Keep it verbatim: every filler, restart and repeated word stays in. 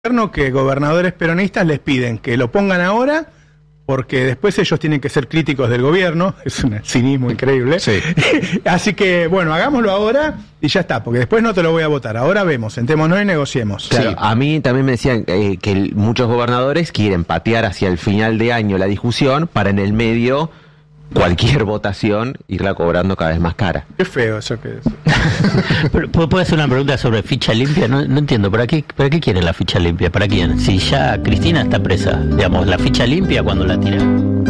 que gobernadores peronistas les piden que lo pongan ahora porque después ellos tienen que ser críticos del gobierno. Es un cinismo increíble. Sí. Así que, bueno, hagámoslo ahora y ya está, porque después no te lo voy a votar. Ahora vemos, sentémonos y negociemos. Claro, Sí. a mí también me decían eh, que el- muchos gobernadores quieren patear hacia el final de año la discusión para en el medio cualquier votación irla cobrando cada vez más cara. Qué feo eso que es. Pero, ¿puedo puedo hacer una pregunta sobre ficha limpia? No, no entiendo, ¿para qué, ¿para qué quieren la ficha limpia? ¿Para quién? Si ya Cristina está presa, digamos, la ficha limpia cuando la tiran.